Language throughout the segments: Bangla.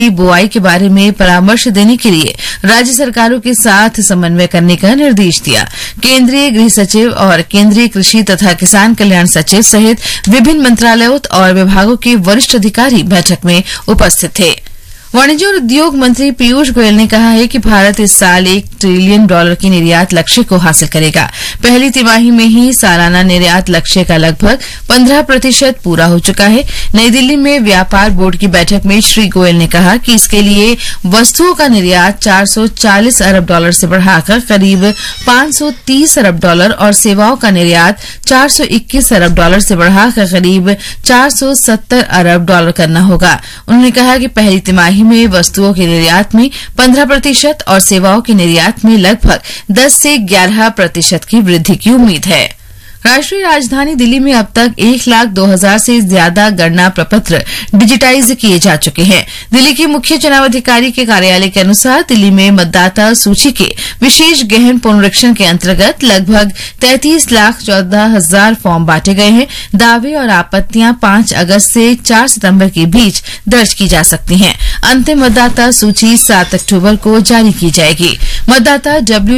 बुआई के बारे में परामर्श देने के लिए राज्य सरकारों के साथ समन्वय करने का निर्देश दिया। केंद्रीय गृह सचिव और केंद्रीय कृषि तथा किसान कल्याण सचिव सहित विभिन्न मंत्रालयों और विभागों के वरिष्ठ अधिकारी बैठक में उपस्थित थे। वाणिज्य और उद्योग मंत्री पीयूष गोयल ने कहा है कि भारत इस साल $1 ट्रिलियन के निर्यात लक्ष्य को हासिल करेगा। पहली तिमाही में ही सालाना निर्यात लक्ष्य का लगभग 15% पूरा हो चुका है। नई दिल्ली में व्यापार बोर्ड की बैठक में श्री गोयल ने कहा कि इसके लिए वस्तुओं का निर्यात $440 अरब से बढ़ाकर करीब $530 अरब और सेवाओं का निर्यात $421 अरब से बढ़ाकर करीब $470 अरब करना होगा। उन्होंने कहा कि पहली तिमाही में वस्तुओं के निर्यात में 15% और सेवाओं के निर्यात में लगभग 10 से 11% की वृद्धि की उम्मीद है। राष्ट्रीय राजधानी दिल्ली में अब तक 1,02,000 से ज्यादा गणना प्रपत्र डिजिटाइज किए जा चुके हैं। दिल्ली के मुख्य चुनाव अधिकारी के कार्यालय के अनुसार दिल्ली में मतदाता सूची के विशेष गहन पुनरीक्षण के अंतर्गत लगभग 33,14,000 फॉर्म बांटे गए हैं। दावे और आपत्तियां 5 अगस्त से 4 सितंबर के बीच दर्ज की जा सकती हैं। अंतिम मतदाता सूची 7 अक्टूबर को जारी की जाएगी। मतदाता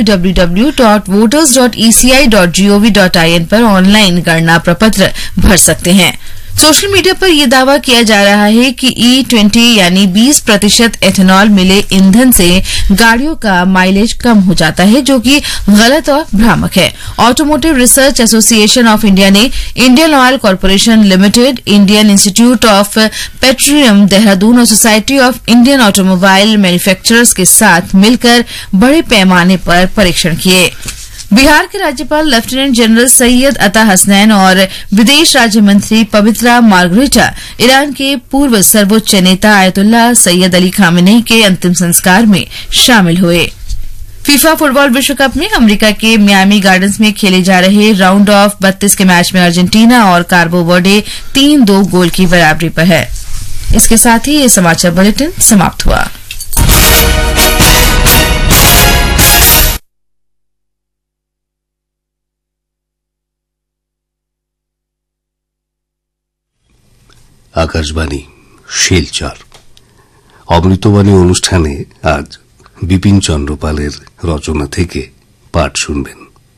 www.voters.eci.gov.in पर ऑनलाइन गणना प्रपत्र भर सकते हैं। सोशल मीडिया पर यह दावा किया जा रहा है कि E20 यानी 20% एथेनॉल मिले ईंधन से गाड़ियों का माइलेज कम हो जाता है, जो कि गलत और भ्रामक है। Automotive research association of India ने Indian oil corporation limited, Indian institute of petroleum Dehradun और society of Indian automobile manufacturers के साथ मिलकर बड़े पैमाने पर परीक्षण किए। बिहार के राज्यपाल लेफ्टिनेंट जनरल सैयद अता हसनैन और विदेश राज्य मंत्री पवित्रा मार्गरेटा ईरान के पूर्व सर्वोच्च नेता आयतुल्लाह सैयद अली खामेनेई के अंतिम संस्कार में शामिल हुए। फीफा फुटबॉल विश्व कप में अमेरिका के मियामी गार्डन्स में खेले जा रहे राउंड ऑफ 32 के मैच में अर्जेंटीना और कार्बो वर्डे 3-2 गोल की बराबरी पर है। इसके साथ ही ये समाचार बुलेटिन समाप्त हुआ। আকাশবাণী শিলচর অমৃতবাণী অনুষ্ঠানে আজ বিপিন চন্দ্র পালের রচনা থেকে পাঠ শুনবেন।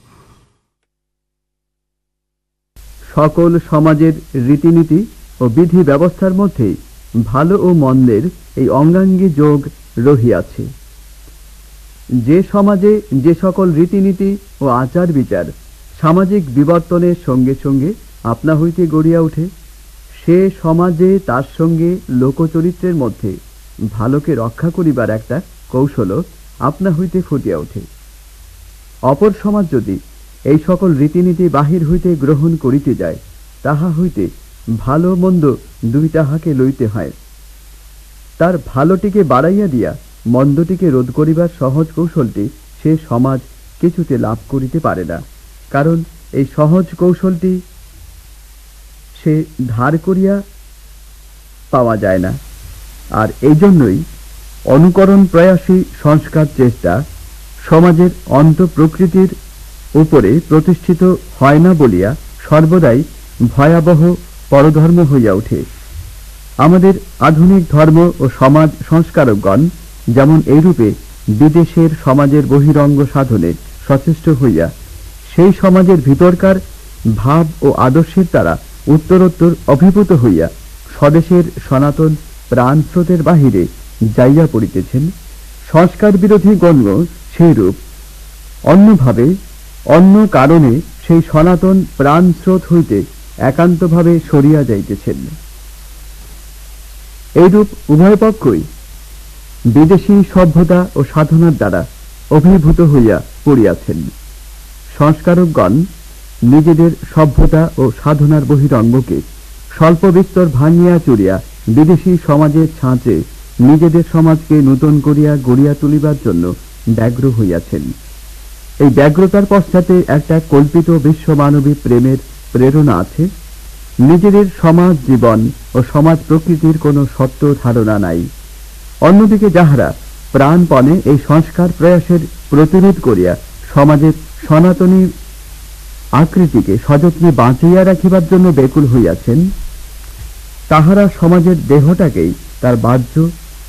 সকল সমাজের রীতিনীতি ও বিধি ব্যবস্থার মধ্যে ভালো ও মন্দের এই অঙ্গাঙ্গী যোগ রহিয়াছে। যে সমাজে যে সকল রীতিনীতি ও আচার বিচার সামাজিক বিবর্তনের সঙ্গে সঙ্গে আপনা হইতে গড়িয়া ওঠে, সে সমাজে তার সঙ্গে লোকচরিত্রের মধ্যে ভালোকে রক্ষা করিবার একটা কৌশল আপনা হইতে ফুটিয়া ওঠে। অপর সমাজ যদি এই সকল রীতিনীতি বাহির হইতে গ্রহণ করিতে যায়, তাহা হইতে ভালো মন্দ দুই তাহাকে লইতে হয়। তার ভালোটিকে বাড়াইয়া দিয়া মন্দটিকে রোধ করিবার সহজ কৌশলটি সে সমাজ কিছুতে লাভ করিতে পারে না, কারণ এই সহজ কৌশলটি সে ধার করিয়া পাওয়া যায় না। আর এই জন্যই অনুকরণ প্রয়াসী সংস্কার চেষ্টা সমাজের অন্তঃপ্রকৃতির উপরে প্রতিষ্ঠিত হয় না বলিয়া সর্বদাই ভয়াবহ পরধর্ম হইয়া ওঠে। আমাদের আধুনিক ধর্ম ও সমাজ সংস্কারকগণ যেমন এইরূপে বিদেশের সমাজের বহিরঙ্গ সাধনে সচেষ্ট হইয়া সেই সমাজের ভিতরকার ভাব ও আদর্শের দ্বারা উত্তরোত্তর অভিভূত হইয়া স্বদেশের সনাতন প্রাণস্রোতের বাহিরে যাইয়া পড়িতেছেন, সংস্কার বিরোধী গণও সেইরূপ অন্যভাবে অন্য কারণে সেই সনাতন প্রাণস্রোত হইতে একান্তভাবে সরিয়া যাইতেছেন। এইরূপ উভয় পক্ষই বিদেশী সভ্যতা ও সাধনার দ্বারা অভিভূত হইয়া পড়িয়াছেন। সংস্কারকগণ নিজেদের সভ্যতা ও সাধনার বহিরঙ্গকে স্বল্প বিস্তর ভাঙিয়া চুরিয়া বিদেশী সমাজের ছাঁচে নিজেদের সমাজকে নূতন করিয়া গড়িয়া তুলিবার জন্য ব্যগ্র হইয়াছেন। এই ব্যগ্রতার পশ্চাতে একটা কল্পিত বিশ্বমানবী প্রেমের প্রেরণা আছে। নিজেদের সমাজ জীবন ও সমাজ প্রকৃতির কোনো সত্য ধারণা নাই। অন্যদিকে যাহারা প্রাণপণে এই সংস্কার প্রয়াসের প্রতিরোধ করিয়া সমাজের সনাতনী আকৃতিকে সযত্নে বাঁচিয়া রাখিবার জন্য ব্যাকুল হইয়াছেন, তাহারা সমাজের দেহটাকেই তার বাহ্য